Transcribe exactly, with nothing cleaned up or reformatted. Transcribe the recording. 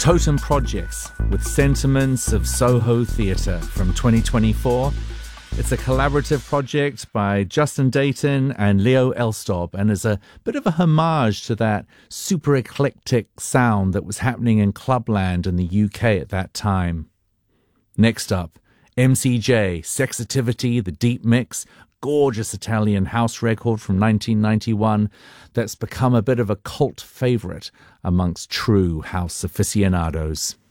Totem Projects with Sentiments of Soho Theatre from twenty twenty-four. It's a collaborative project by Justin Dayton and Leo Elstob, and is a bit of a homage to that super eclectic sound that was happening in clubland in the U K at that time. Next up, M C J, Sexativity, The Deep Mix, gorgeous Italian house record from nineteen ninety-one that's become a bit of a cult favourite amongst true house aficionados.